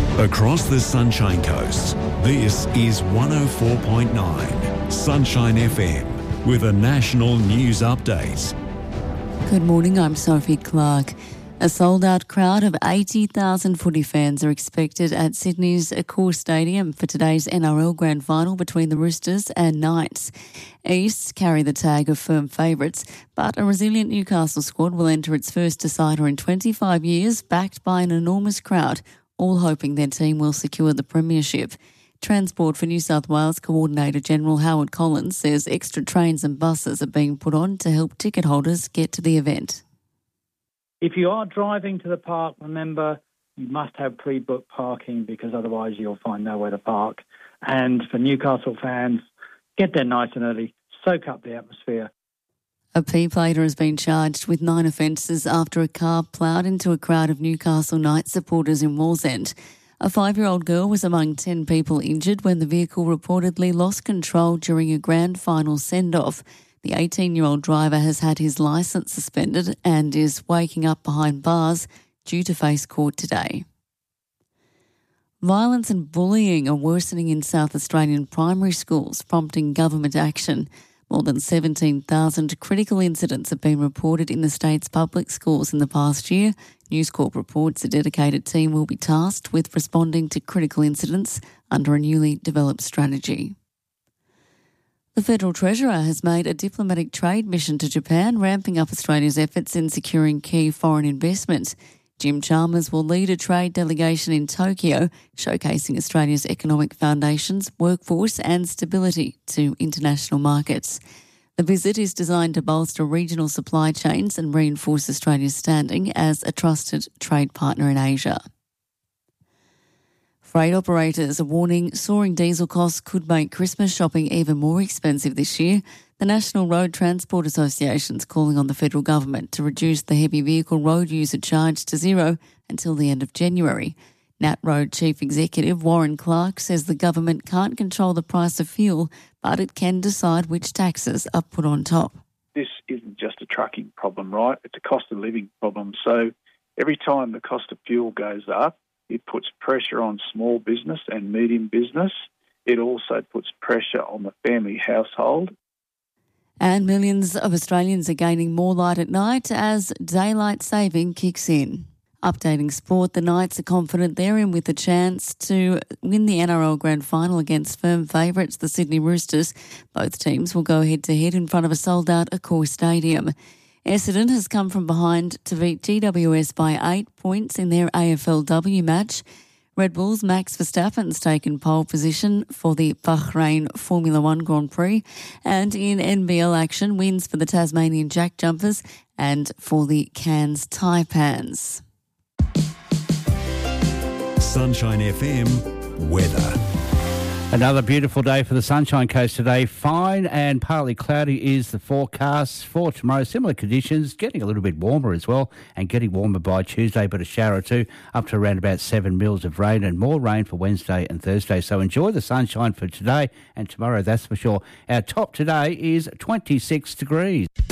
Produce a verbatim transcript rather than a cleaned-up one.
Across the Sunshine Coast, this is one oh four point nine Sunshine F M with a national news update. Good morning, I'm Sophie Clark. A sold-out crowd of eighty thousand footy fans are expected at Sydney's Accor Stadium for today's N R L Grand Final between the Roosters and Knights. East carry the tag of firm favourites, but a resilient Newcastle squad will enter its first decider in twenty-five years, backed by an enormous crowd, all hoping their team will secure the premiership. Transport for New South Wales Coordinator General Howard Collins says extra trains and buses are being put on to help ticket holders get to the event. If you are driving to the park, remember you must have pre-booked parking because otherwise you'll find nowhere to park. And for Newcastle fans, get there nice and early, soak up the atmosphere. A P-plater has been charged with nine offences after a car ploughed into a crowd of Newcastle Knights supporters in Wallsend. A five-year-old girl was among ten people injured when the vehicle reportedly lost control during a grand final send-off. The eighteen-year-old driver has had his licence suspended and is waking up behind bars due to face court today. Violence and bullying are worsening in South Australian primary schools, prompting government action. More than seventeen thousand critical incidents have been reported in the state's public schools in the past year. News Corp reports a dedicated team will be tasked with responding to critical incidents under a newly developed strategy. The Federal Treasurer has made a diplomatic trade mission to Japan, ramping up Australia's efforts in securing key foreign investment. Jim Chalmers will lead a trade delegation in Tokyo, showcasing Australia's economic foundations, workforce and stability to international markets. The visit is designed to bolster regional supply chains and reinforce Australia's standing as a trusted trade partner in Asia. Freight operators are warning soaring diesel costs could make Christmas shopping even more expensive this year. The National Road Transport Association is calling on the federal government to reduce the heavy vehicle road user charge to zero until the end of January. NatRoad Chief Executive Warren Clark says the government can't control the price of fuel, but it can decide which taxes are put on top. This isn't just a trucking problem, right? It's a cost of living problem. So every time the cost of fuel goes up, it puts pressure on small business and medium business. It also puts pressure on the family household. And millions of Australians are gaining more light at night as daylight saving kicks in. Updating sport, the Knights are confident they're in with a chance to win the N R L Grand Final against firm favourites, the Sydney Roosters. Both teams will go head-to-head in front of a sold-out Accor Stadium. Essendon has come from behind to beat G W S by eight points in their A F L W match. Red Bull's Max Verstappen's taken pole position for the Bahrain Formula One Grand Prix. And in N B L action, wins for the Tasmanian Jack Jumpers and for the Cairns Taipans. Sunshine F M weather. Another beautiful day for the Sunshine Coast today. Fine and partly cloudy is the forecast for tomorrow. Similar conditions, getting a little bit warmer as well and getting warmer by Tuesday, but a shower or two up to around about seven mils of rain and more rain for Wednesday and Thursday. So enjoy the sunshine for today and tomorrow, that's for sure. Our top today is twenty-six degrees.